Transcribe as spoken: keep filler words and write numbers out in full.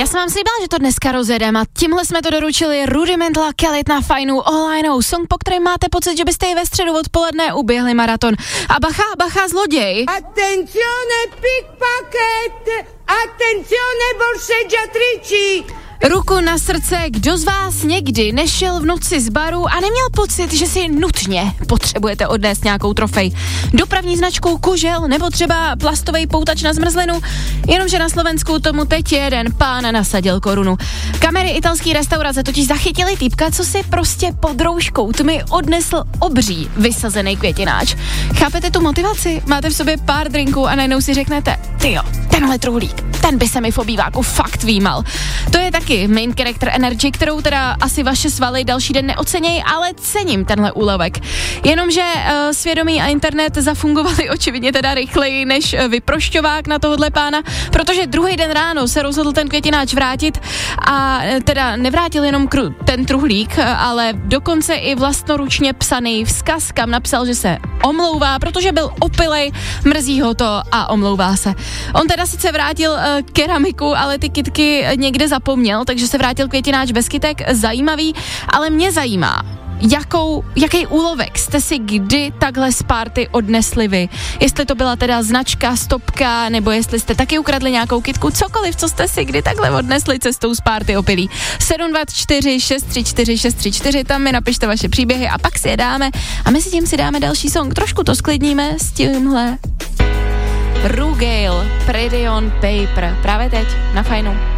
Já jsem vám slíbila, že to dneska rozjedeme a tímhle jsme to doručili Rudimental Kelit na Fajnu All I Know, song, po kterém máte pocit, že byste i ve středu odpoledne uběhli maraton. A bacha, bacha, zloděj. Attenzione pickpocket, attenzione borseggiatrici. Ruku na srdce, kdo z vás někdy nešel v noci z baru a neměl pocit, že si nutně potřebujete odnést nějakou trofej. Dopravní značku, kužel nebo třeba plastový poutač na zmrzlinu, jenomže na Slovensku tomu teď jeden pán nasadil korunu. Kamery italský restaurace totiž zachytili týpka, co si prostě pod rouškou tmy odnesl obří vysazený květináč. Chápete tu motivaci? Máte v sobě pár drinků a najednou si řeknete, tyjo, tenhle truhlík, ten by se mi v obýváku fakt výmal. To je taky main character energy, kterou teda asi vaše svaly další den neocenějí, ale cením tenhle úlovek. Jenomže uh, svědomí a internet zafungovali očividně teda rychleji než vyprošťovák na tohodle pána, protože druhý den ráno se rozhodl ten květináč vrátit a teda nevrátil jenom kru, ten truhlík, ale dokonce i vlastnoručně psaný vzkaz, kam napsal, že se omlouvá, protože byl opilej, mrzí ho to a omlouvá se. On teda sice vrátil uh, keramiku, ale ty kytky někde zapomněl, takže se vrátil květináč bez kytek, zajímavý, ale mě zajímá, jakou, jaký úlovek jste si kdy takhle z party odnesli vy. Jestli to byla teda značka, stopka, nebo jestli jste taky ukradli nějakou kytku, cokoliv, co jste si kdy takhle odnesli cestou z party opilí. sedm dva čtyři šest tři čtyři šest tři čtyři, tam mi napište vaše příběhy a pak si je dáme a mezi tím si dáme další song. Trošku to sklidníme s tímhle. Rugale, Pretty on Paper, právě teď na Fajnu.